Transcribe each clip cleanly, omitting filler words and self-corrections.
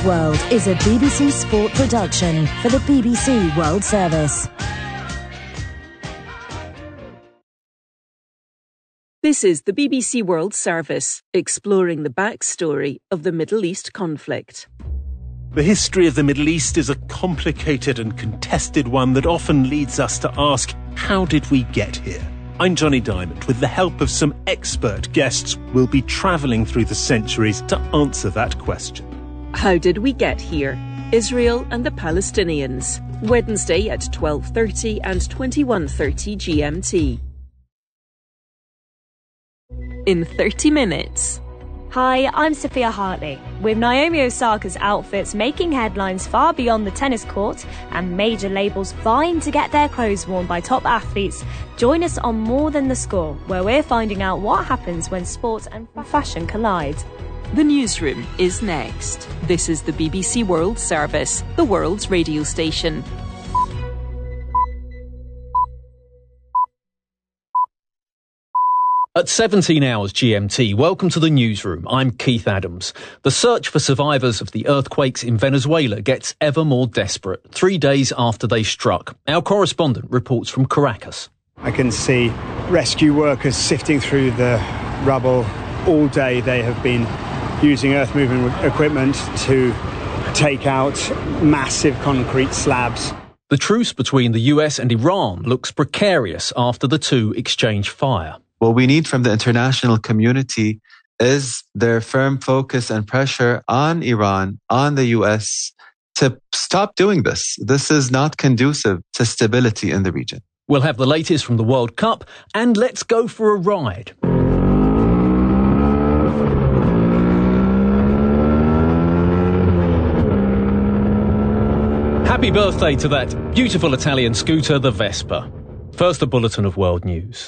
World is a BBC Sport production for the BBC World Service. This is the BBC World Service, exploring the backstory of the Middle East conflict. The history of the Middle East is a complicated and contested one that often leads us to ask, how did we get here? I'm Johnny Diamond. With the help of some expert guests, we'll be travelling through the centuries to answer that question. How did we get here? Israel and the Palestinians. Wednesday at 12:30 and 21:30 GMT. In 30 minutes. Hi, I'm Sophia Hartley. With Naomi Osaka's outfits making headlines far beyond the tennis court and major labels vying to get their clothes worn by top athletes, join us on More Than the Score, where we're finding out what happens when sport and fashion collide. The newsroom is next. This is the BBC World Service, the world's radio station. At 17 hours GMT, welcome to the newsroom. I'm Keith Adams. The search for survivors of the earthquakes in Venezuela gets ever more desperate 3 days after they struck. Our correspondent reports from Caracas. I can see rescue workers sifting through the rubble. All day they have been using earth-moving equipment to take out massive concrete slabs. The truce between the US and Iran looks precarious after the two exchange fire. What we need from the international community is their firm focus and pressure on Iran, on the US, to stop doing this. This is not conducive to stability in the region. We'll have the latest from the World Cup, and let's go for a ride. Happy birthday to that beautiful Italian scooter, the Vespa. First, a bulletin of world news.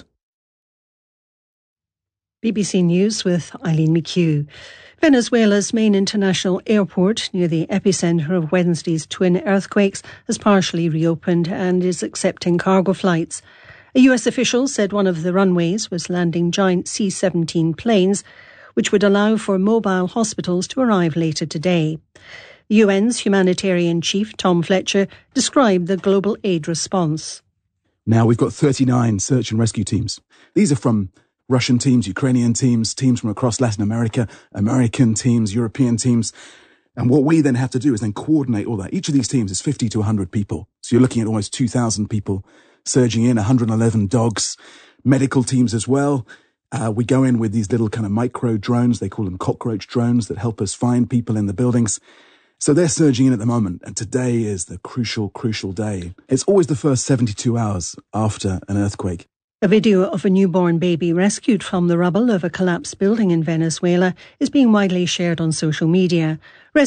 BBC News with Eileen McHugh. Venezuela's main international airport near the epicentre of Wednesday's twin earthquakes has partially reopened and is accepting cargo flights. A US official said one of the runways was landing giant C-17 planes, which would allow for mobile hospitals to arrive later today. The UN's humanitarian chief, Tom Fletcher, described the global aid response. Now we've got 39 search and rescue teams. These are from Russian teams, Ukrainian teams, teams from across Latin America, American teams, European teams. And what we then have to do is then coordinate all that. Each of these teams is 50 to 100 people. So you're looking at almost 2,000 people surging in, 111 dogs, medical teams as well. We go in with these little kind of micro drones. They call them cockroach drones that help us find people in the buildings. So they're surging in at the moment. And today is the crucial day. It's always the first 72 hours after an earthquake. A video of a newborn baby rescued from the rubble of a collapsed building in Venezuela is being widely shared on social media.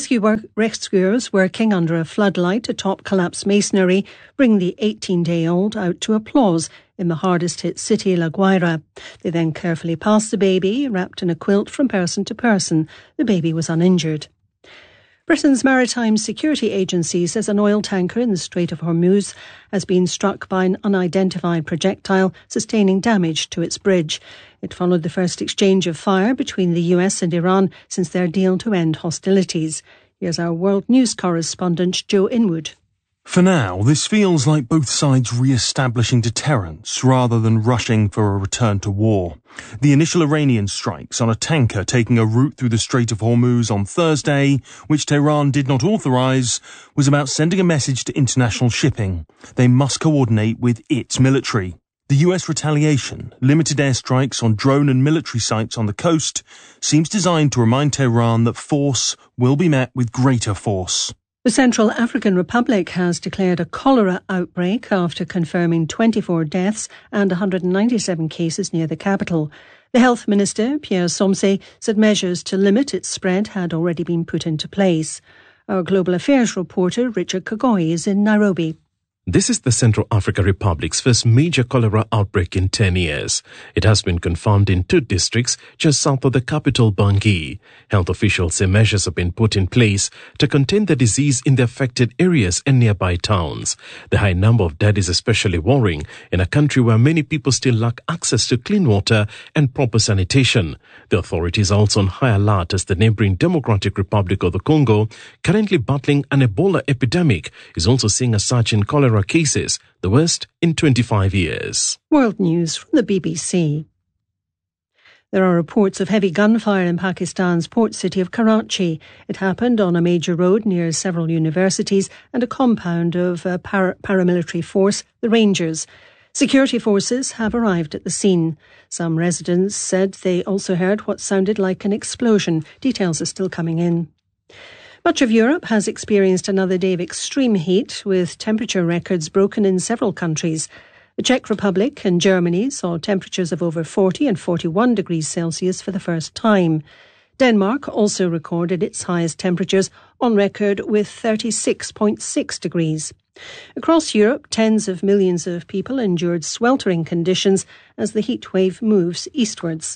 Rescuers working under a floodlight atop collapsed masonry bring the 18-day-old out to applause in the hardest-hit city, La Guaira. They then carefully pass the baby, wrapped in a quilt, from person to person. The baby was uninjured. Britain's Maritime Security Agency says an oil tanker in the Strait of Hormuz has been struck by an unidentified projectile, sustaining damage to its bridge. It followed the first exchange of fire between the US and Iran since their deal to end hostilities. Here's our world news correspondent, Joe Inwood. For now, this feels like both sides re-establishing deterrence rather than rushing for a return to war. The initial Iranian strikes on a tanker taking a route through the Strait of Hormuz on Thursday, which Tehran did not authorize, was about sending a message to international shipping. They must coordinate with its military. The US retaliation, limited airstrikes on drone and military sites on the coast, seems designed to remind Tehran that force will be met with greater force. The Central African Republic has declared a cholera outbreak after confirming 24 deaths and 197 cases near the capital. The Health Minister, Pierre Somse, said measures to limit its spread had already been put into place. Our Global Affairs reporter, Richard Kagoi, is in Nairobi. This is the Central African Republic's first major cholera outbreak in 10 years. It has been confirmed in 2 districts just south of the capital, Bangui. Health officials say measures have been put in place to contain the disease in the affected areas and nearby towns. The high number of deaths is especially worrying in a country where many people still lack access to clean water and proper sanitation. The authorities are also on high alert as the neighboring Democratic Republic of the Congo, currently battling an Ebola epidemic, is also seeing a surge in cholera cases, the worst in 25 years. World News from the BBC. There are reports of heavy gunfire in Pakistan's port city of Karachi. It happened on a major road near several universities and a compound of a paramilitary force, the Rangers. Security forces have arrived at the scene. Some residents said they also heard what sounded like an explosion. Details are still coming in. Much of Europe has experienced another day of extreme heat, with temperature records broken in several countries. The Czech Republic and Germany saw temperatures of over 40 and 41 degrees Celsius for the first time. Denmark also recorded its highest temperatures on record with 36.6 degrees. Across Europe, tens of millions of people endured sweltering conditions as the heat wave moves eastwards.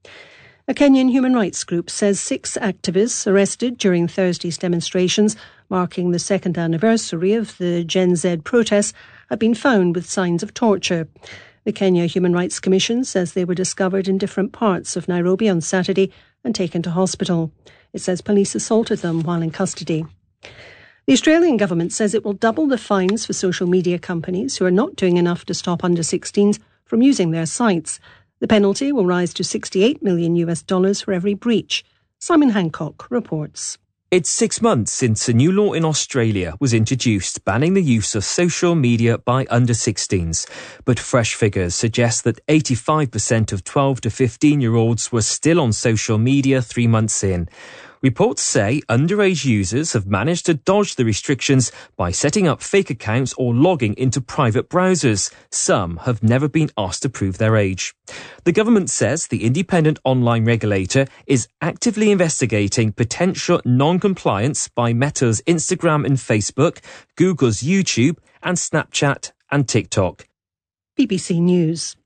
A Kenyan human rights group says 6 activists arrested during Thursday's demonstrations, marking the second anniversary of the Gen Z protests, have been found with signs of torture. The Kenya Human Rights Commission says they were discovered in different parts of Nairobi on Saturday and taken to hospital. It says police assaulted them while in custody. The Australian government says it will double the fines for social media companies who are not doing enough to stop under-16s from using their sites. The penalty will rise to $68 million for every breach. Simon Hancock reports. It's 6 months since a new law in Australia was introduced banning the use of social media by under-16s. But fresh figures suggest that 85% of 12 to 15-year-olds were still on social media 3 months in. Reports say underage users have managed to dodge the restrictions by setting up fake accounts or logging into private browsers. Some have never been asked to prove their age. The government says the independent online regulator is actively investigating potential non-compliance by Meta's Instagram and Facebook, Google's YouTube, and Snapchat and TikTok. BBC News.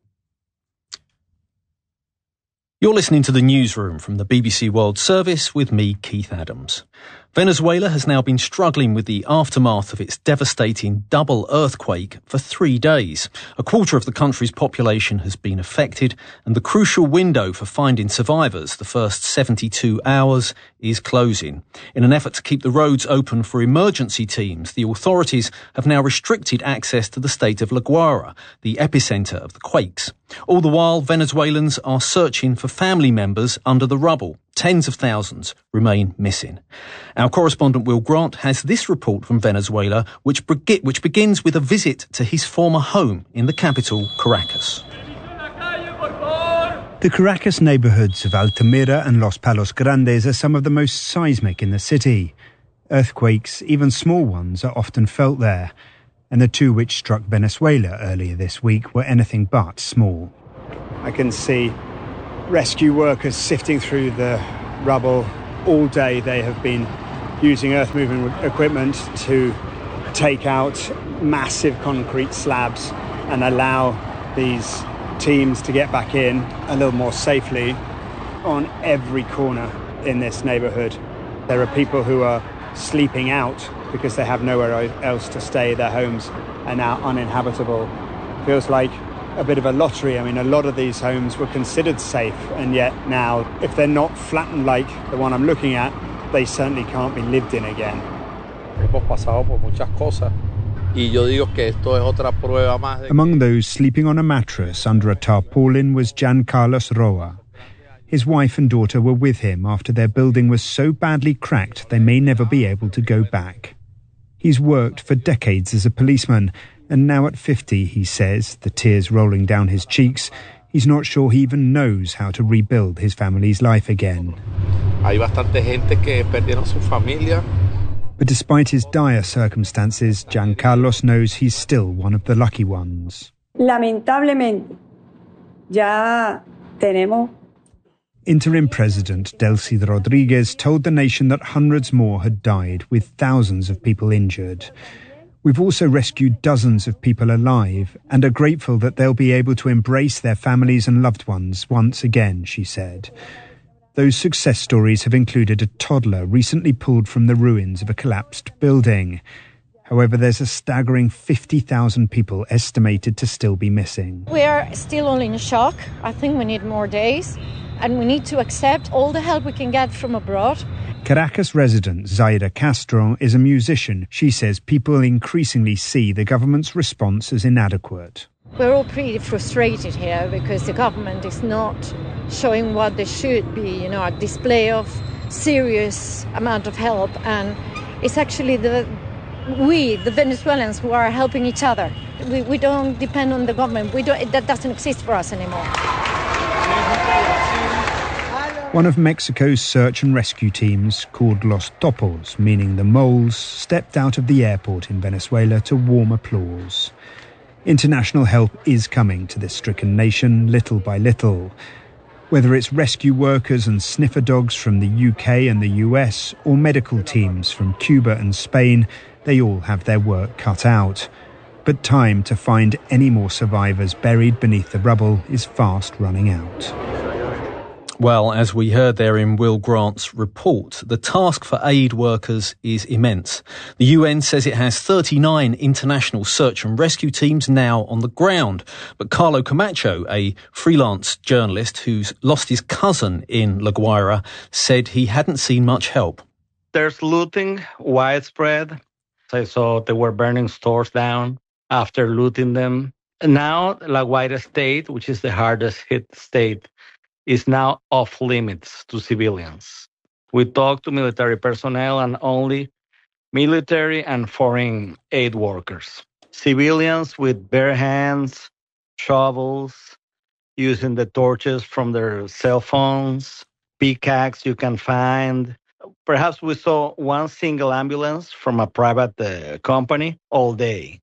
You're listening to the Newsroom from the BBC World Service with me, Keith Adams. Venezuela has now been struggling with the aftermath of its devastating double earthquake for 3 days. A quarter of the country's population has been affected, and the crucial window for finding survivors, the first 72 hours, is closing. In an effort to keep the roads open for emergency teams, the authorities have now restricted access to the state of La Guaira, the epicenter of the quakes. All the while, Venezuelans are searching for family members under the rubble. Tens of thousands remain missing. Our correspondent Will Grant has this report from Venezuela, which begins with a visit to his former home in the capital, Caracas. The Caracas neighbourhoods of Altamira and Los Palos Grandes are some of the most seismic in the city. Earthquakes, even small ones, are often felt there, and the 2 which struck Venezuela earlier this week were anything but small. I can see rescue workers sifting through the rubble. All day they have been using earth-moving equipment to take out massive concrete slabs and allow these teams to get back in a little more safely. On every corner in this neighbourhood, there are people who are sleeping out because they have nowhere else to stay. Their homes are now uninhabitable. Feels like a bit of a lottery. I mean, a lot of these homes were considered safe, and yet now, if they're not flattened like the one I'm looking at, they certainly can't be lived in again. Among those sleeping on a mattress under a tarpaulin was Jan Carlos Roa. His wife and daughter were with him after their building was so badly cracked they may never be able to go back. He's worked for decades as a policeman, and now at 50, he says, the tears rolling down his cheeks, he's not sure he even knows how to rebuild his family's life again. But despite his dire circumstances, Jan Carlos knows he's still one of the lucky ones. Lamentablemente, ya tenemos. Interim President Delcy Rodriguez told the nation that hundreds more had died, with thousands of people injured. We've also rescued dozens of people alive and are grateful that they'll be able to embrace their families and loved ones once again, she said. Those success stories have included a toddler recently pulled from the ruins of a collapsed building. However, there's a staggering 50,000 people estimated to still be missing. We are still all in shock. I think we need more days, and we need to accept all the help we can get from abroad. Caracas resident Zaida Castro is a musician. She says people increasingly see the government's response as inadequate. We're all pretty frustrated here because the government is not showing what they should be, a display of serious amount of help. And it's actually the Venezuelans, who are helping each other. We don't depend on the government. That doesn't exist for us anymore. One of Mexico's search and rescue teams, called Los Topos, meaning the moles, stepped out of the airport in Venezuela to warm applause. International help is coming to this stricken nation little by little. Whether it's rescue workers and sniffer dogs from the UK and the US, or medical teams from Cuba and Spain, they all have their work cut out. But time to find any more survivors buried beneath the rubble is fast running out. Well, as we heard there in Will Grant's report, the task for aid workers is immense. The UN says it has 39 international search and rescue teams now on the ground. But Carlo Camacho, a freelance journalist who's lost his cousin in La Guaira, said he hadn't seen much help. There's looting widespread. I saw they were burning stores down after looting them. Now, La Guaira state, which is the hardest hit state, is now off limits to civilians. We talked to military personnel and only military and foreign aid workers. Civilians with bare hands, shovels, using the torches from their cell phones, pickaxe you can find. Perhaps we saw one single ambulance from a private company all day.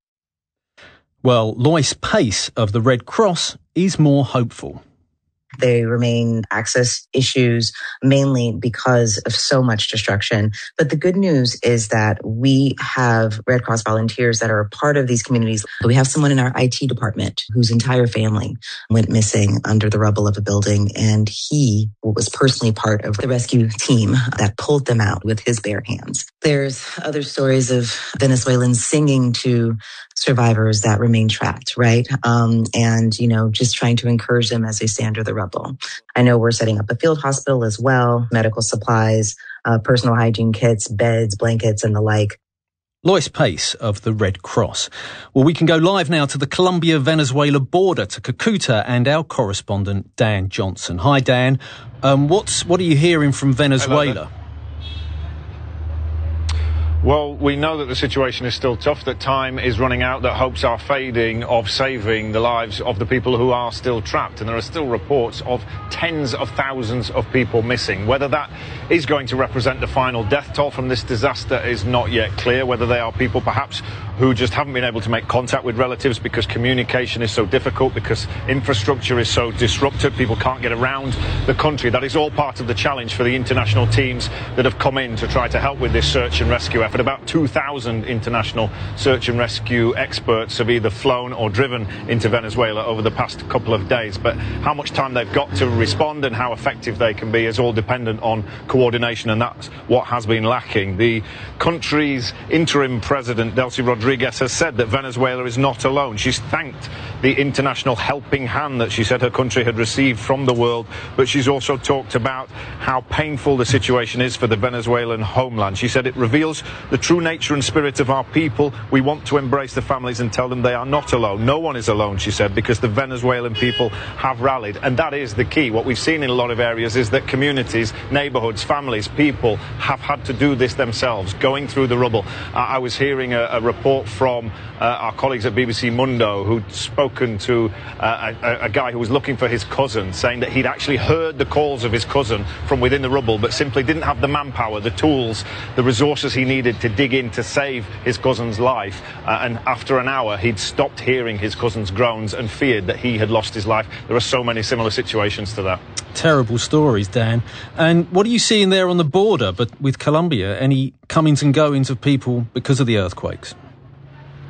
Well, Lois Pace of the Red Cross is more hopeful. They remain access issues, mainly because of so much destruction. But the good news is that we have Red Cross volunteers that are a part of these communities. We have someone in our IT department whose entire family went missing under the rubble of a building, and he was personally part of the rescue team that pulled them out with his bare hands. There's other stories of Venezuelans singing to survivors that remain trapped, right? And, just trying to encourage them as they stay under the rubble. I know we're setting up a field hospital as well, medical supplies, personal hygiene kits, beds, blankets, and the like. Lois Pace of the Red Cross. Well, we can go live now to the Colombia-Venezuela border, to Cucuta, and our correspondent, Dan Johnson. Hi, Dan. What are you hearing from Venezuela? Well, we know that the situation is still tough, that time is running out, that hopes are fading of saving the lives of the people who are still trapped. And there are still reports of tens of thousands of people missing. Whether that is going to represent the final death toll from this disaster is not yet clear. Whether they are people perhaps who just haven't been able to make contact with relatives because communication is so difficult, because infrastructure is so disrupted, people can't get around the country. That is all part of the challenge for the international teams that have come in to try to help with this search and rescue effort. About 2,000 international search and rescue experts have either flown or driven into Venezuela over the past couple of days. But how much time they've got to respond and how effective they can be is all dependent on coordination, and that's what has been lacking. The country's interim president, Delcy Rodriguez, has said that Venezuela is not alone. She's thanked the international helping hand that she said her country had received from the world, but she's also talked about how painful the situation is for the Venezuelan homeland. She said it reveals the true nature and spirit of our people. We want to embrace the families and tell them they are not alone. No one is alone, she said, because the Venezuelan people have rallied. And that is the key. What we've seen in a lot of areas is that communities, neighbourhoods, families, people have had to do this themselves, going through the rubble. I was hearing a report from our colleagues at BBC Mundo who'd spoken to a guy who was looking for his cousin, saying that he'd actually heard the calls of his cousin from within the rubble, but simply didn't have the manpower, the tools, the resources he needed to dig in to save his cousin's life. And after an hour, he'd stopped hearing his cousin's groans and feared that he had lost his life. There are so many similar situations to that. Terrible stories, Dan. And what are you seeing there on the border, but with Colombia? Any comings and goings of people because of the earthquakes?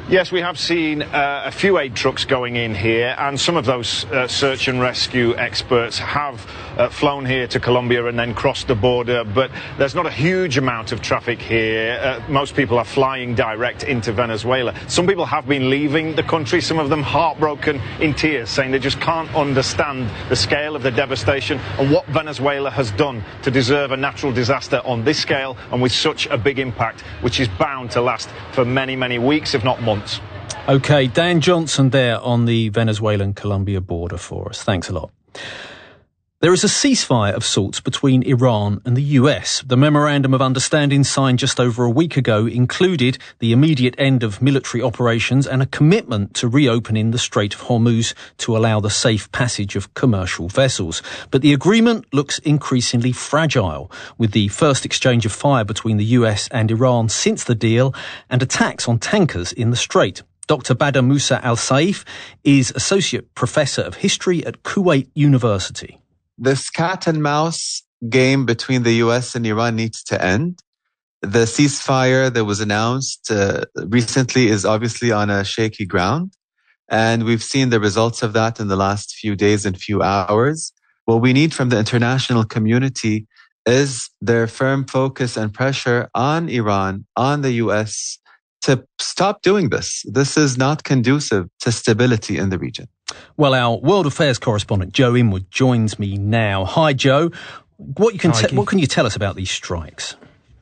Yes, we have seen a few aid trucks going in here, and some of those search and rescue experts have flown here to Colombia and then crossed the border, but there's not a huge amount of traffic here. Most people are flying direct into Venezuela. Some people have been leaving the country, some of them heartbroken in tears, saying they just can't understand the scale of the devastation and what Venezuela has done to deserve a natural disaster on this scale and with such a big impact, which is bound to last for many, many weeks, if not months. OK, Dan Johnson there on the Venezuelan-Colombia border for us. Thanks a lot. There is a ceasefire of sorts between Iran and the US. The Memorandum of Understanding signed just over a week ago included the immediate end of military operations and a commitment to reopening the Strait of Hormuz to allow the safe passage of commercial vessels. But the agreement looks increasingly fragile, with the first exchange of fire between the US and Iran since the deal and attacks on tankers in the Strait. Dr. Badr Musa Al-Saif is Associate Professor of History at Kuwait University. This cat and mouse game between the US and Iran needs to end. The ceasefire that was announced recently is obviously on a shaky ground, and we've seen the results of that in the last few days and few hours. What we need from the international community is their firm focus and pressure on Iran, on the US, to stop doing this. This is not conducive to stability in the region. Well, our World Affairs correspondent, Joe Inwood, joins me now. Hi, Joe. What can you tell us about these strikes?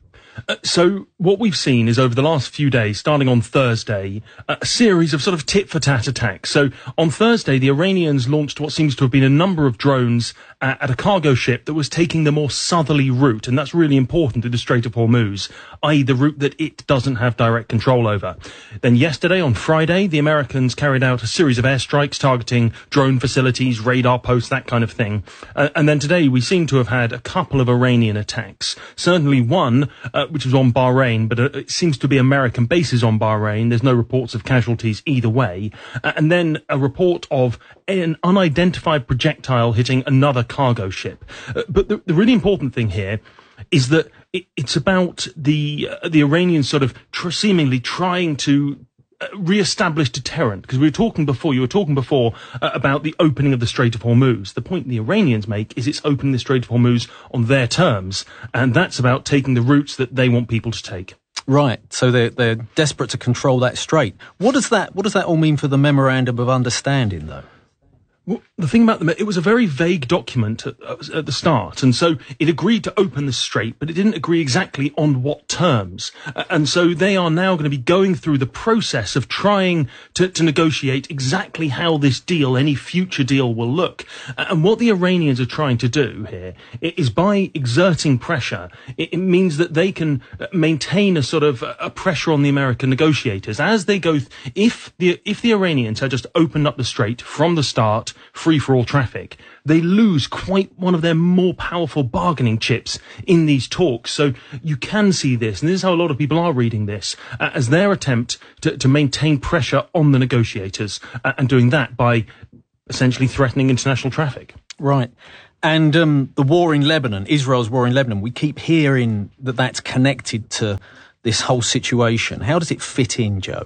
So what we've seen is over the last few days, starting on Thursday, a series of sort of tit-for-tat attacks. So on Thursday, the Iranians launched what seems to have been a number of drones at a cargo ship that was taking the more southerly route, and that's really important through the Strait of Hormuz, i.e. the route that it doesn't have direct control over. Then yesterday, on Friday, the Americans carried out a series of airstrikes targeting drone facilities, radar posts, that kind of thing. And then today, we seem to have had a couple of Iranian attacks. Certainly one, which was on Bahrain, but it seems to be American bases on Bahrain. There's no reports of casualties either way. And then a report of an unidentified projectile hitting another cargo ship. But the really important thing here is that it's about the Iranians sort of seemingly trying to re-establish deterrent, because you were talking before about the opening of the Strait of Hormuz. The point the Iranians make is it's opening the Strait of Hormuz on their terms, and that's about taking the routes that they want people to take. Right, so they're desperate to control that strait. What does that all mean for the Memorandum of Understanding, though? Well, the thing about them, it was a very vague document at the start, and so it agreed to open the strait, but it didn't agree exactly on what terms. And so they are now going to be going through the process of trying to negotiate exactly how this deal, any future deal, will look. And what the Iranians are trying to do here is, by exerting pressure, it means that they can maintain a sort of a pressure on the American negotiators as they go. If the Iranians had just opened up the strait from the start, free for all traffic, they lose quite one of their more powerful bargaining chips in these talks. So you can see this, and this is how a lot of people are reading this, as their attempt to maintain pressure on the negotiators, and doing that by essentially threatening international traffic. Right. And the war in Lebanon, Israel's war in Lebanon, we keep hearing that that's connected to this whole situation. How does it fit in, Joe?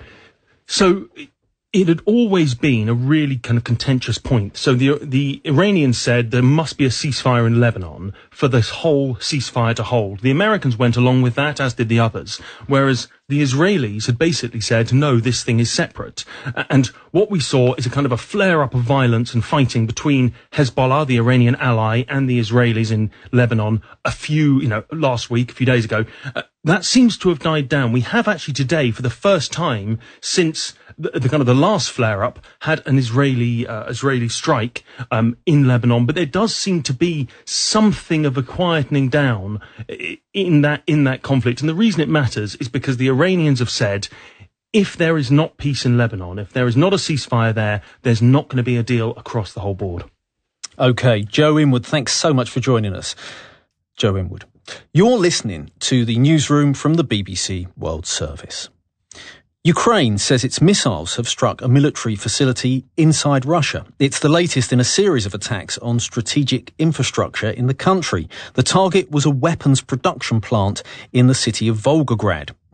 So it had always been a really kind of contentious point. So the Iranians said there must be a ceasefire in Lebanon for this whole ceasefire to hold. The Americans went along with that, as did the others, whereas the Israelis had basically said, no, this thing is separate. And what we saw is a kind of a flare-up of violence and fighting between Hezbollah, the Iranian ally, and the Israelis in Lebanon last week, a few days ago. That seems to have died down. We have actually today, for the first time since the kind of the last flare-up, had an Israeli strike in Lebanon, but there does seem to be something of a quietening down in that conflict. And the reason it matters is because the Iranians have said, if there is not peace in Lebanon, if there is not a ceasefire there, there's not going to be a deal across the whole board. OK, Joe Inwood, thanks so much for joining us. Joe Inwood. You're listening to the newsroom from the BBC World Service. Ukraine says its missiles have struck a military facility inside Russia. It's the latest in a series of attacks on strategic infrastructure in the country. The target was a weapons production plant in the city of Volgograd.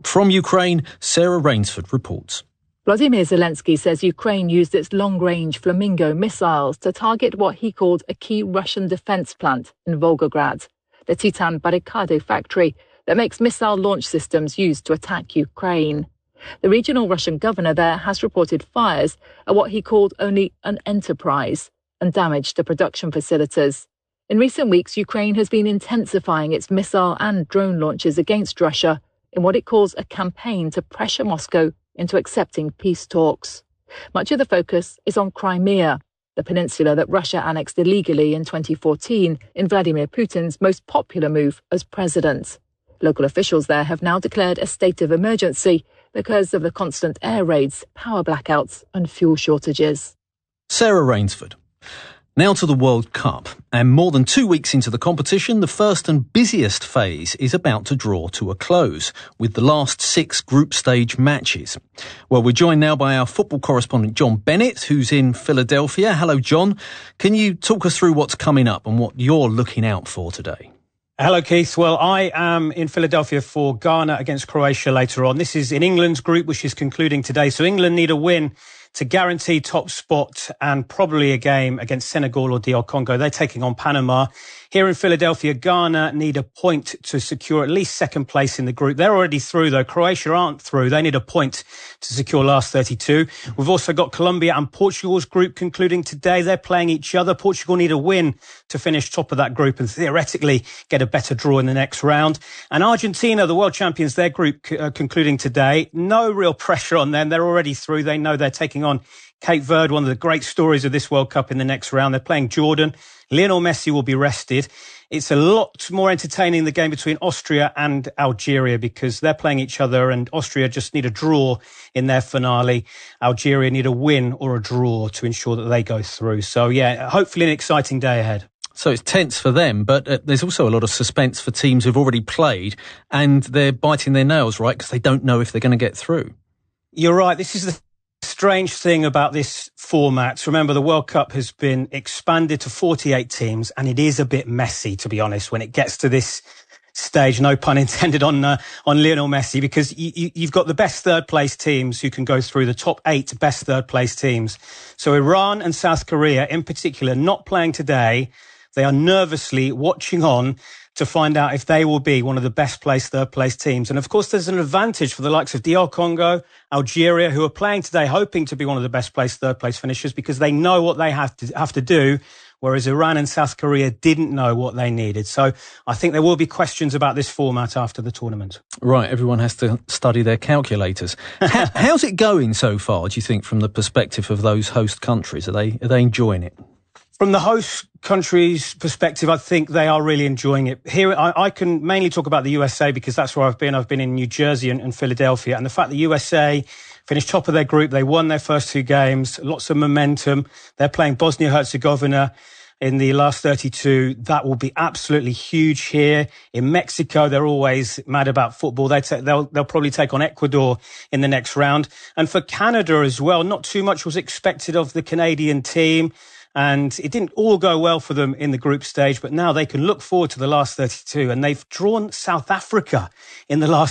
From Ukraine, Sarah Rainsford reports. Vladimir Zelensky says Ukraine used its long-range Flamingo missiles to target what he called a key Russian defence plant in Volgograd, the Titan Barricade factory that makes missile launch systems used to attack Ukraine. The regional Russian governor there has reported fires at what he called only an enterprise and damage to production facilities. In recent weeks, Ukraine has been intensifying its missile and drone launches against Russia in what it calls a campaign to pressure Moscow into accepting peace talks. Much of the focus is on Crimea, the peninsula that Russia annexed illegally in 2014 in Vladimir Putin's most popular move as president. Local officials there have now declared a state of emergency because of the constant air raids, power blackouts and fuel shortages. Sarah Rainsford. Now to the World Cup, and more than 2 weeks into the competition, the first and busiest phase is about to draw to a close, with the last 6 group stage matches. Well, we're joined now by our football correspondent John Bennett, who's in Philadelphia. Hello, John. Can you talk us through what's coming up and what you're looking out for today? Hello, Keith. Well, I am in Philadelphia for Ghana against Croatia later on. This is in England's group, which is concluding today. So England need a win to guarantee top spot and probably a game against Senegal or DR Congo. They're taking on Panama. Here in Philadelphia, Ghana need a point to secure at least second place in the group. They're already through, though. Croatia aren't through. They need a point to secure last 32. We've also got Colombia and Portugal's group concluding today. They're playing each other. Portugal need a win to finish top of that group and theoretically get a better draw in the next round. And Argentina, the world champions, their group concluding today. No real pressure on them. They're already through. They know they're taking on Cape Verde, one of the great stories of this World Cup in the next round. They're playing Jordan. Lionel Messi will be rested. It's a lot more entertaining, the game between Austria and Algeria, because they're playing each other and Austria just need a draw in their finale. Algeria need a win or a draw to ensure that they go through. So, yeah, hopefully an exciting day ahead. So it's tense for them, but there's also a lot of suspense for teams who've already played and they're biting their nails, right, because they don't know if they're going to get through. You're right. This is the strange thing about this format. Remember, the World Cup has been expanded to 48 teams, and it is a bit messy, to be honest, when it gets to this stage. No pun intended on Lionel Messi, because you've got the best third place teams who can go through, the top 8 best third place teams. So Iran and South Korea in particular not playing today. They are nervously watching on to find out if they will be one of the best placed third place teams. And of course, there's an advantage for the likes of DR Congo, Algeria, who are playing today, hoping to be one of the best placed third place finishers because they know what they have to do, whereas Iran and South Korea didn't know what they needed. So I think there will be questions about this format after the tournament. Right, everyone has to study their calculators. How's it going so far, do you think, from the perspective of those host countries? Are they enjoying it? From the host country's perspective, I think they are really enjoying it. Here, I can mainly talk about the USA because that's where I've been. I've been in New Jersey and Philadelphia. And the fact that USA finished top of their group, they won their first 2 games, lots of momentum. They're playing Bosnia-Herzegovina in the last 32. That will be absolutely huge here. In Mexico, they're always mad about football. They'll probably take on Ecuador in the next round. And for Canada as well, not too much was expected of the Canadian team. And it didn't all go well for them in the group stage, but now they can look forward to the last 32. And they've drawn South Africa in the last